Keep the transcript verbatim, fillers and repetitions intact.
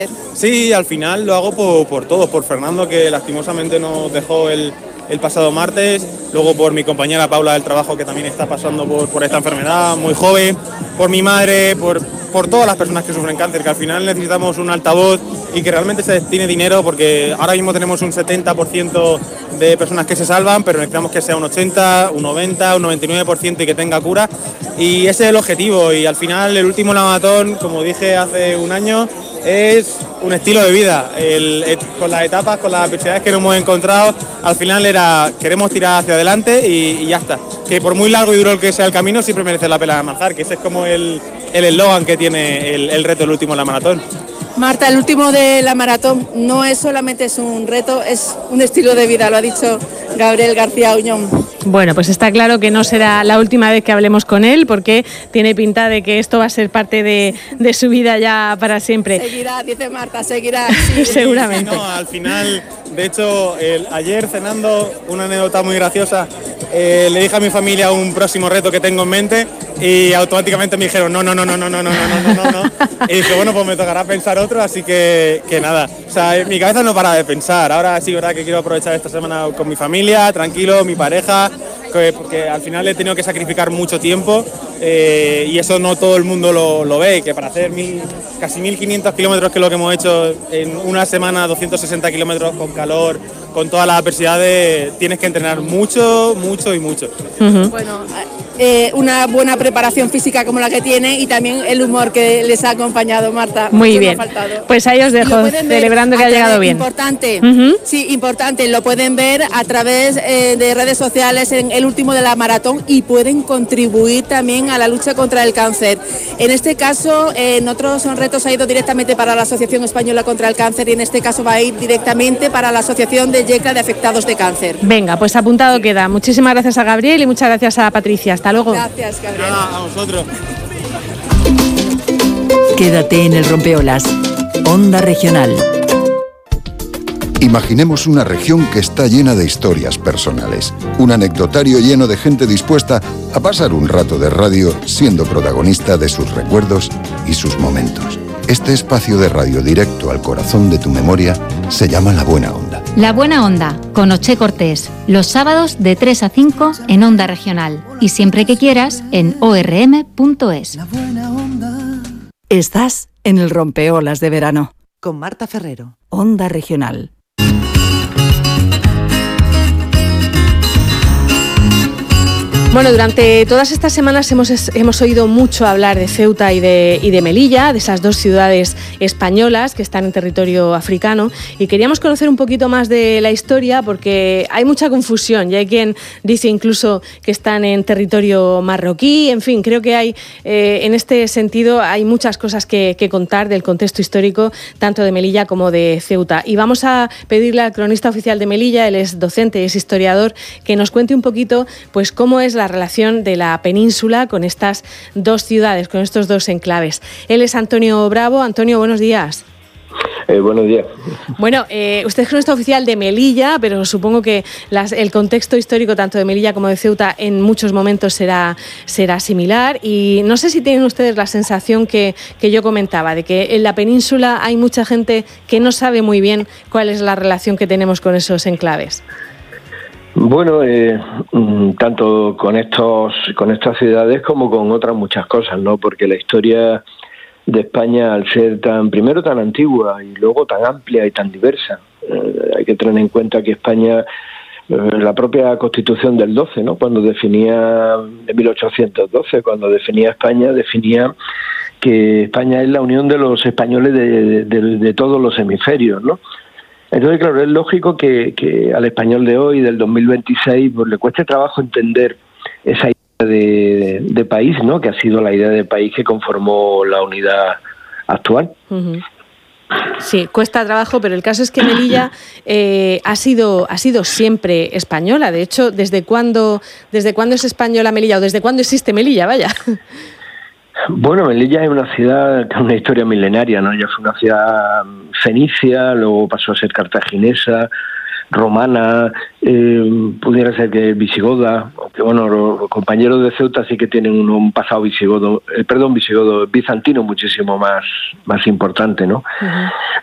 Sí, al final lo hago por, por todos, por Fernando, que lastimosamente nos dejó el, el pasado martes, luego por mi compañera Paula del trabajo, que también está pasando por, por esta enfermedad, muy joven, por mi madre, por, por todas las personas que sufren cáncer, que al final necesitamos un altavoz y que realmente se destine dinero, porque ahora mismo tenemos un setenta por ciento de personas que se salvan, pero necesitamos que sea un ochenta, un noventa, un noventa y nueve por ciento y que tenga cura, y ese es el objetivo. Y al final el último maratón, como dije hace un año, es un estilo de vida. El, el, con las etapas, con las adversidades que nos hemos encontrado, al final era queremos tirar hacia adelante y, y ya está. Que por muy largo y duro que sea el camino, siempre merece la pena avanzar, que ese es como el eslogan que tiene el, el reto del último de la maratón. Marta, el último de la maratón no es solamente es un reto, es un estilo de vida, lo ha dicho Gabriel García Uñón. Bueno, pues está claro que no será la última vez que hablemos con él, porque tiene pinta de que esto va a ser parte de, de su vida ya para siempre. Seguirá, dice Marta, seguirá. Sí. Seguramente. No, al final, de hecho, el, ayer cenando, una anécdota muy graciosa, eh, le dije a mi familia un próximo reto que tengo en mente y automáticamente me dijeron no, no, no, no, no, no, no, no, no, no, no. Y dije, bueno, pues me tocará pensar otro, así que, que nada. O sea, mi cabeza no para de pensar. Ahora sí, verdad que quiero aprovechar esta semana con mi familia, tranquilo, mi pareja, que, porque al final he tenido que sacrificar mucho tiempo eh, y eso no todo el mundo lo, lo ve, que para hacer mil, casi mil quinientos kilómetros, que es lo que hemos hecho en una semana, doscientos sesenta kilómetros con calor, con todas las adversidades, tienes que entrenar mucho, mucho y mucho. Uh-huh. Bueno, eh, una buena preparación física como la que tiene y también el humor que les ha acompañado, Marta. Muy bien, pues ahí os dejo, celebrando que ha llegado bien. Importante, uh-huh. sí, importante, lo pueden ver a través eh, de redes sociales en el último de la maratón y pueden contribuir también a la lucha contra el cáncer. En este caso, eh, en otros retos ha ido directamente para la Asociación Española contra el Cáncer y en este caso va a ir directamente para la Asociación de YECA de Afectados de Cáncer. Venga, pues apuntado queda. Muchísimas gracias a Gabriel y muchas gracias a Patricia. Hasta luego. Gracias, Gabriel. Nada, a vosotros. Quédate en el Rompeolas. Onda Regional. Imaginemos una región que está llena de historias personales, un anecdotario lleno de gente dispuesta a pasar un rato de radio siendo protagonista de sus recuerdos y sus momentos. Este espacio de radio directo al corazón de tu memoria se llama La Buena Onda. La Buena Onda, con Oche Cortés, los sábados de tres a cinco en Onda Regional y siempre que quieras en o erre eme punto es. Estás en el Rompeolas de verano. Con Marta Ferrero. Onda Regional. Bueno, durante todas estas semanas hemos, hemos oído mucho hablar de Ceuta y de, y de Melilla, de esas dos ciudades españolas que están en territorio africano, y queríamos conocer un poquito más de la historia porque hay mucha confusión y hay quien dice incluso que están en territorio marroquí. En fin, creo que hay eh, en este sentido hay muchas cosas que, que contar del contexto histórico tanto de Melilla como de Ceuta. Y vamos a pedirle al cronista oficial de Melilla, él es docente, es historiador, que nos cuente un poquito pues cómo es la la relación de la península con estas dos ciudades, con estos dos enclaves. Él es Antonio Bravo. Antonio, buenos días. Eh, buenos días. Bueno, eh, usted es cronista oficial de Melilla, pero supongo que las, el contexto histórico tanto de Melilla como de Ceuta en muchos momentos será, será similar, y no sé si tienen ustedes la sensación que, que yo comentaba, de que en la península hay mucha gente que no sabe muy bien cuál es la relación que tenemos con esos enclaves. Bueno, eh, tanto con estos con estas ciudades como con otras muchas cosas, ¿no? Porque la historia de España, al ser tan primero tan antigua y luego tan amplia y tan diversa, eh, hay que tener en cuenta que España, eh, la propia Constitución del doce, ¿no? Cuando definía, de mil ochocientos doce, cuando definía España, definía que España es la unión de los españoles de, de, de todos los hemisferios, ¿no? Entonces, claro, es lógico que, que al español de hoy, del dos mil veintiséis, pues le cueste trabajo entender esa idea de, de país, ¿no? Que ha sido la idea de país que conformó la unidad actual. Uh-huh. Sí, cuesta trabajo, pero el caso es que Melilla eh, ha sido ha sido siempre española. De hecho, ¿desde cuándo desde cuándo es española Melilla, o desde cuándo existe Melilla? Vaya. Bueno, Melilla es una ciudad con una historia milenaria, ¿no? Ya fue una ciudad fenicia, luego pasó a ser cartaginesa, romana, eh, pudiera ser que visigoda, aunque bueno, los compañeros de Ceuta sí que tienen un, un pasado visigodo, eh, perdón, visigodo, bizantino muchísimo más, más importante, ¿no? Uh-huh.